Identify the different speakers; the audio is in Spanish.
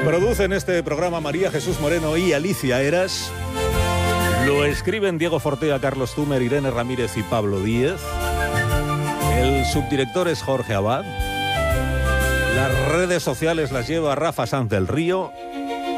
Speaker 1: Producen este programa María Jesús Moreno y Alicia Eras. Lo escriben Diego Fortea, Carlos Zumer, Irene Ramírez y Pablo Díez. El subdirector es Jorge Abad. Las redes sociales las lleva Rafa Sanz del Río.